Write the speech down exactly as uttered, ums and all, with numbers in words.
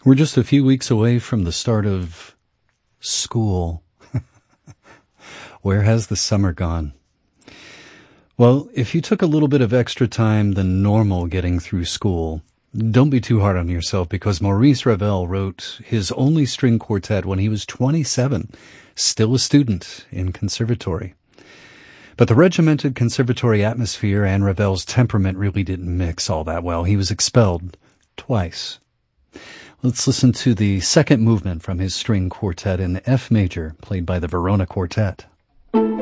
We're just a few weeks away from the start of school. Where has the summer gone? Well, if you took a little bit of extra time than normal getting through school, don't be too hard on yourself, because Maurice Ravel wrote his only string quartet when he was twenty-seven, still a student in conservatory. But the regimented conservatory atmosphere and Ravel's temperament really didn't mix all that well. He was expelled twice. Let's listen to the second movement from his string quartet in F major, played by the Verona Quartet.